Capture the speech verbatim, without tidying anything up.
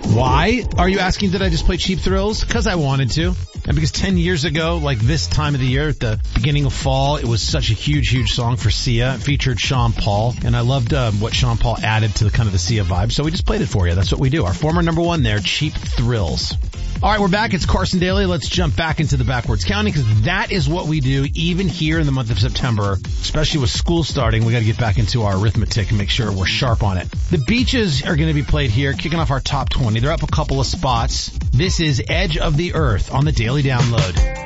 Why are you asking? Did I just play Cheap Thrills? Because I wanted to. And because ten years ago, like this time of the year, at the beginning of fall, it was such a huge, huge song for Sia. It featured Sean Paul, and I loved uh, what Sean Paul added to the kind of the Sia vibe, so we just played it for you. That's what we do. Our former number one there, Cheap Thrills. All right, we're back. It's Carson Daly. Let's jump back into the backwards counting, because that is what we do even here in the month of September, especially with school starting. We got to get back into our arithmetic and make sure we're sharp on it. The Beaches are going to be played here, kicking off our top twenty. They're up a couple of spots. This is Edge of the Earth on the Daily Download.